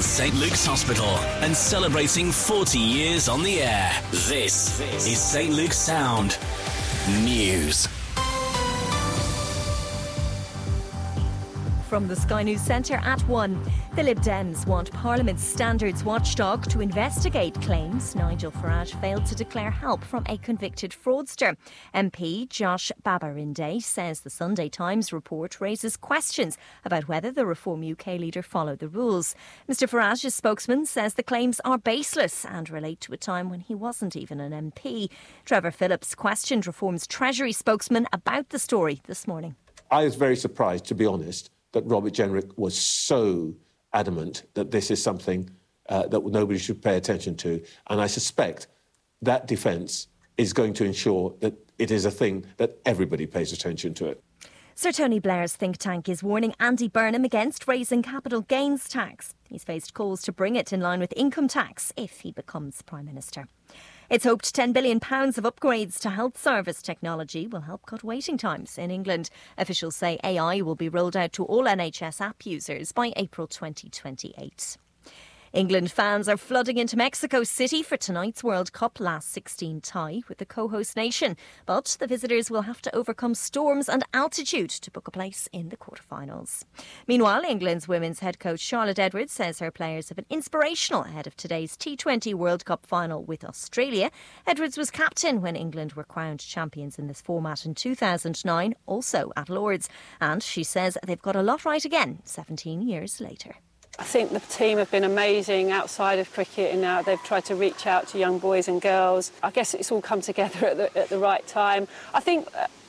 St Luke's Hospital and celebrating 40 years on the air. This is St Luke's Sound News. From the Sky News Centre at 1. The Lib Dems want Parliament's standards watchdog to investigate claims Nigel Farage failed to declare help from a convicted fraudster. MP Josh Babarinde says the Sunday Times report raises questions about whether the Reform UK leader followed the rules. Mr Farage's spokesman says the claims are baseless and relate to a time when he wasn't even an MP. Trevor Phillips questioned Reform's Treasury spokesman about the story this morning. I was very surprised, to be honest, that Robert Jenrick was so adamant that this is something that nobody should pay attention to. And I suspect that defence is going to ensure that it is a thing that everybody pays attention to it. Sir Tony Blair's think tank is warning Andy Burnham against raising capital gains tax. He's faced calls to bring it in line with income tax if he becomes Prime Minister. It's hoped £10 billion of upgrades to health service technology will help cut waiting times in England. Officials say AI will be rolled out to all NHS app users by April 2028. England fans are flooding into Mexico City for tonight's World Cup last 16 tie with the co-host nation. But the visitors will have to overcome storms and altitude to book a place in the quarterfinals. Meanwhile, England's women's head coach Charlotte Edwards says her players have been inspirational ahead of today's T20 World Cup final with Australia. Edwards was captain when England were crowned champions in this format in 2009, also at Lord's. And she says they've got a lot right again 17 years later. I think the team have been amazing outside of cricket, and they've tried to reach out to young boys and girls. I guess it's all come together at the right time. I think